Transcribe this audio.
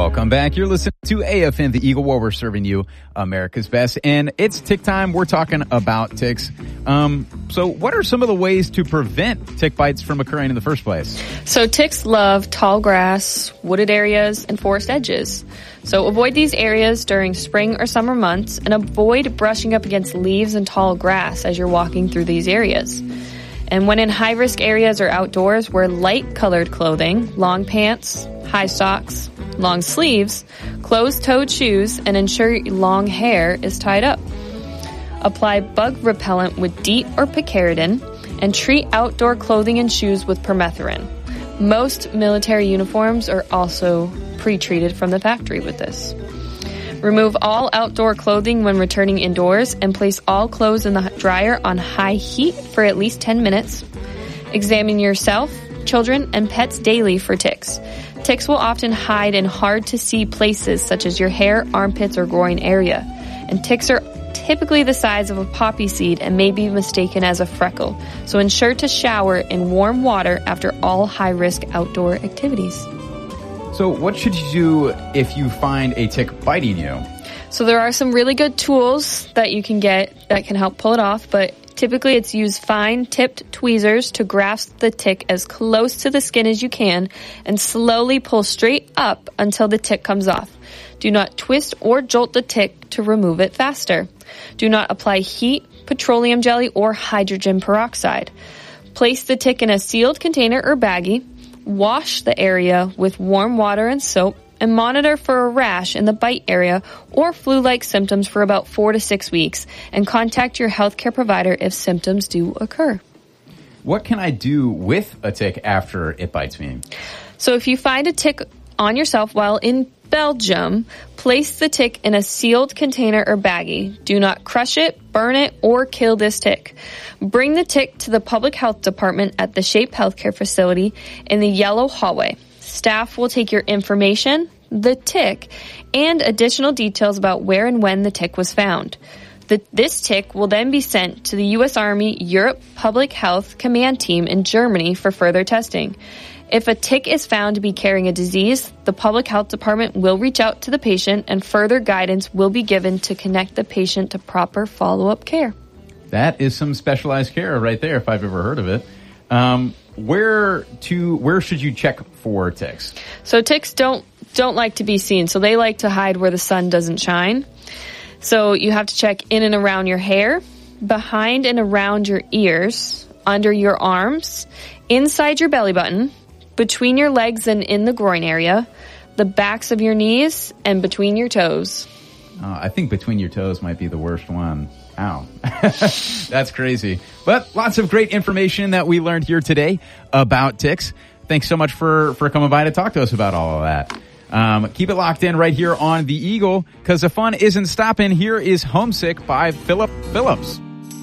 Welcome back. You're listening to AFM, the Eagle, where we're serving you America's best. And it's tick time. We're talking about ticks. So what are some of the ways to prevent tick bites from occurring in the first place? So ticks love tall grass, wooded areas, and forest edges. So avoid these areas during spring or summer months and avoid brushing up against leaves and tall grass as you're walking through these areas. And when in high-risk areas or outdoors, wear light-colored clothing, long pants, high socks, long sleeves, closed-toed shoes, and ensure your long hair is tied up. Apply bug repellent with DEET or picaridin, and treat outdoor clothing and shoes with permethrin. Most military uniforms are also pre-treated from the factory with this. Remove all outdoor clothing when returning indoors and place all clothes in the dryer on high heat for at least 10 minutes. Examine yourself, children, and pets daily for ticks. Ticks will often hide in hard-to-see places such as your hair, armpits, or groin area. And ticks are typically the size of a poppy seed and may be mistaken as a freckle. So ensure to shower in warm water after all high-risk outdoor activities. So what should you do if you find a tick biting you? So there are some really good tools that you can get that can help pull it off, but typically it's use fine tipped tweezers to grasp the tick as close to the skin as you can and slowly pull straight up until the tick comes off. Do not twist or jolt the tick to remove it faster. Do not apply heat, petroleum jelly, or hydrogen peroxide. Place the tick in a sealed container or baggie. Wash the area with warm water and soap and monitor for a rash in the bite area or flu-like symptoms for about 4 to 6 weeks and contact your healthcare provider if symptoms do occur. What can I do with a tick after it bites me? So if you find a tick on yourself while in Belgium, place the tick in a sealed container or baggie. Do not crush it, burn it, or kill this tick. Bring the tick to the public health department at the Shape Healthcare Facility in the yellow hallway. Staff will take your information, the tick, and additional details about where and when the tick was found. This tick will then be sent to the U.S. Army Europe Public Health Command Team in Germany for further testing. If a tick is found to be carrying a disease, the public health department will reach out to the patient and further guidance will be given to connect the patient to proper follow-up care. That is some specialized care right there, if I've ever heard of it. Where should you check for ticks? So ticks don't like to be seen, so they like to hide where the sun doesn't shine. So you have to check in and around your hair, behind and around your ears, under your arms, inside your belly button, between your legs and in the groin area, the backs of your knees, and between your toes. I think between your toes might be the worst one. Ow. That's crazy. But lots of great information that we learned here today about ticks. Thanks so much for coming by to talk to us about all of that. Keep it locked in right here on The Eagle, because the fun isn't stopping. Here is Homesick by Philip Phillips.